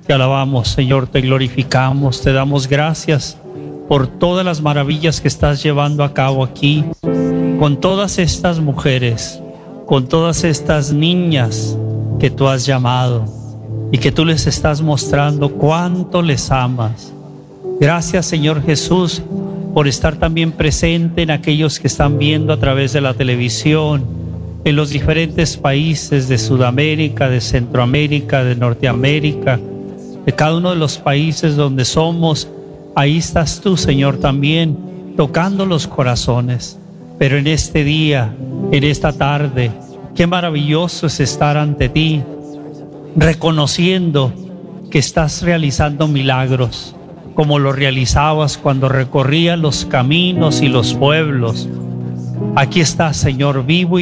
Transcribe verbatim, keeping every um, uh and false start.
Te alabamos, Señor, te glorificamos, te damos gracias por todas las maravillas que estás llevando a cabo aquí, con todas estas mujeres, con todas estas niñas que tú has llamado y que tú les estás mostrando cuánto les amas. Gracias, Señor Jesús, por estar también presente en aquellos que están viendo a través de la televisión, en los diferentes países de Sudamérica, de Centroamérica, de Norteamérica, de cada uno de los países donde somos. Ahí estás tú, Señor, también tocando los corazones. Pero en este día, en esta tarde, qué maravilloso es estar ante ti, reconociendo que estás realizando milagros, como lo realizabas cuando recorrías los caminos y los pueblos. Aquí estás, Señor, vivo y